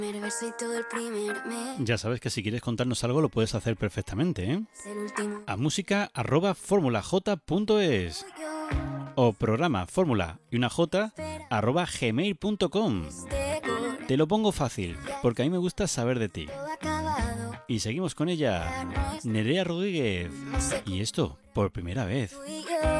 Ya sabes que si quieres contarnos algo lo puedes hacer perfectamente, ¿eh? A música@formulaj.es o programa fórmula y una j @gmail.com. Te lo pongo fácil, porque a mí me gusta saber de ti. Y seguimos con ella, Nerea Rodríguez. Y esto, por primera vez.